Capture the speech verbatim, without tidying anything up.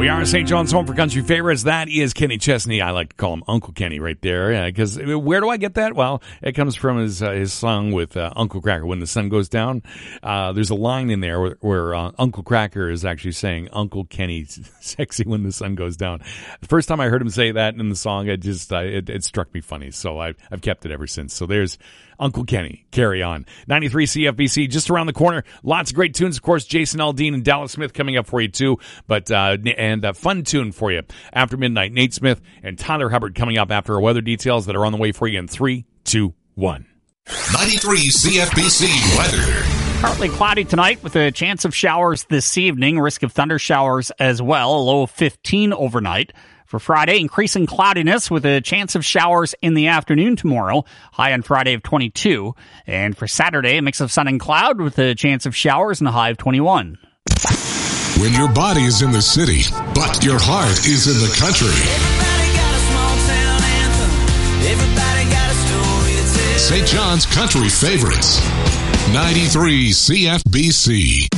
We are Saint John's home for country favorites. That is Kenny Chesney. I like to call him Uncle Kenny right there. Because uh, where do I get that? Well, it comes from his uh, his song with uh, Uncle Kracker, When the Sun Goes Down. Uh, there's a line in there where, where uh, Uncle Kracker is actually saying, Uncle Kenny's sexy when the sun goes down. The first time I heard him say that in the song, it just uh, it, it struck me funny. So I've, I've kept it ever since. So there's Uncle Kenny. Carry on. ninety-three C F B C, just around the corner. Lots of great tunes. Of course, Jason Aldean and Dallas Smith coming up for you, too. But uh, and a fun tune for you after midnight. Nate Smith and Tyler Hubbard coming up after our weather details that are on the way for you in three, two, one. ninety-three C F B C weather. Partly cloudy tonight with a chance of showers this evening. Risk of thunder showers as well. A low of fifteen overnight. For Friday, increasing cloudiness with a chance of showers in the afternoon tomorrow. High on Friday of twenty-two. And for Saturday, a mix of sun and cloud with a chance of showers and a high of twenty-one. When your body is in the city, but your heart is in the country. Everybody got a story to tell. Saint John's Country Favorites. ninety-three C F B C.